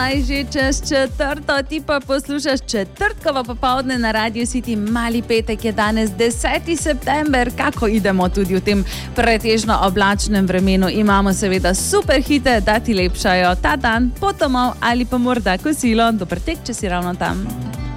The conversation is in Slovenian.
Aj že čez četrto, ti pa poslušaš četrtkovo popoldne na Radio City. Mali petek je danes 10. september, kako idemo tudi v tem pretežno oblačnem vremenu. Imamo seveda super hite, da ti lepšajo ta dan, pot domov ali pa morda kosilo. Dober tek, če si ravno tam.